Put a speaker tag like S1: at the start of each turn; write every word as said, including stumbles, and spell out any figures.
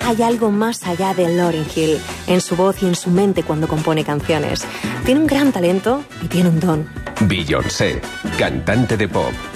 S1: hay algo más allá de Lauryn Hill, en su voz y en su mente cuando compone canciones. Tiene un gran talento y tiene un don.
S2: Beyoncé, cantante de pop.